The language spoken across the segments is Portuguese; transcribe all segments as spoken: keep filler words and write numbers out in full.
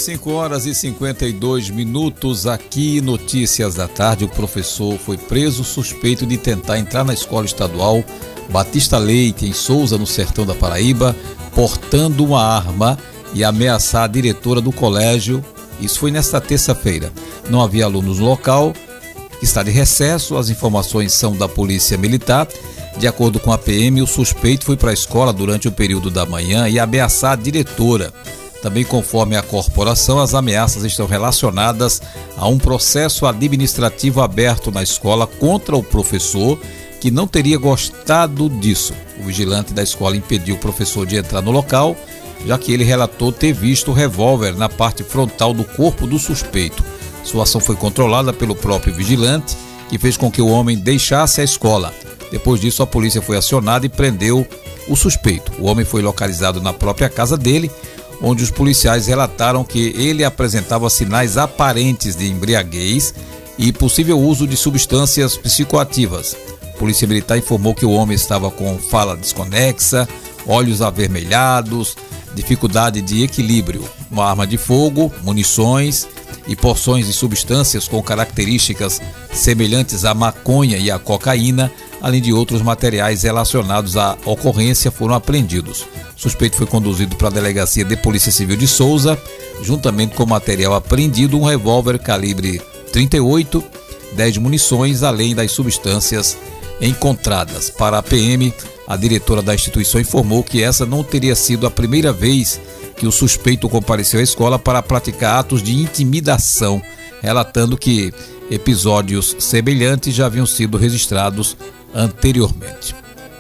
cinco horas e cinquenta e dois minutos aqui, Notícias da Tarde. O professor foi preso suspeito de tentar entrar na escola estadual Batista Leite, em Souza, no sertão da Paraíba, portando uma arma e ameaçar a diretora do colégio. Isso foi nesta terça-feira. Não havia alunos no local, está de recesso. As informações são da Polícia Militar. De acordo com a P M, o suspeito foi para a escola durante o período da manhã e ameaçar a diretora. Também, conforme a corporação, as ameaças estão relacionadas a um processo administrativo aberto na escola contra o professor, que não teria gostado disso. O vigilante da escola impediu o professor de entrar no local, já que ele relatou ter visto o revólver na parte frontal do corpo do suspeito. Sua ação foi controlada pelo próprio vigilante, que fez com que o homem deixasse a escola. Depois disso, a polícia foi acionada e prendeu o suspeito. O homem foi localizado na própria casa dele, onde os policiais relataram que ele apresentava sinais aparentes de embriaguez e possível uso de substâncias psicoativas. A Polícia Militar informou que o homem estava com fala desconexa, olhos avermelhados, dificuldade de equilíbrio, uma arma de fogo, munições e porções de substâncias com características semelhantes à maconha e à cocaína, além de outros materiais relacionados à ocorrência, foram apreendidos. O suspeito foi conduzido para a Delegacia de Polícia Civil de Souza, juntamente com material apreendido, um revólver calibre trinta e oito, dez munições, além das substâncias encontradas. Para a P M, a diretora da instituição informou que essa não teria sido a primeira vez que o suspeito compareceu à escola para praticar atos de intimidação, relatando que episódios semelhantes já haviam sido registrados anteriormente.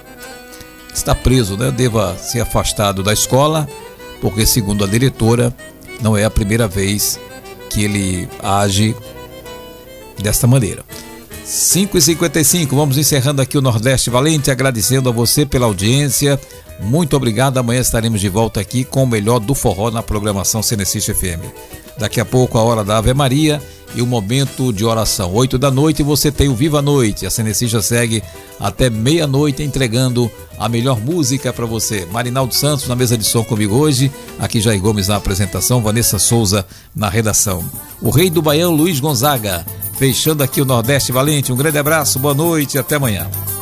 Está preso, né? Deva ser afastado da escola, porque, segundo a diretora, não é a primeira vez que ele age desta maneira. cinco e cinquenta e cinco, vamos encerrando aqui o Nordeste Valente, agradecendo a você pela audiência. Muito obrigado. Amanhã estaremos de volta aqui com o melhor do forró na programação Senecist F M. Daqui a pouco a hora da Ave Maria e o momento de oração. oito da noite você tem o Viva a Noite. A Senecist segue até meia-noite entregando a melhor música para você. Marinaldo Santos na mesa de som comigo hoje. Aqui Jair Gomes na apresentação, Vanessa Souza na redação. O rei do Baião, Luiz Gonzaga, fechando aqui o Nordeste Valente. Um grande abraço, boa noite e até amanhã.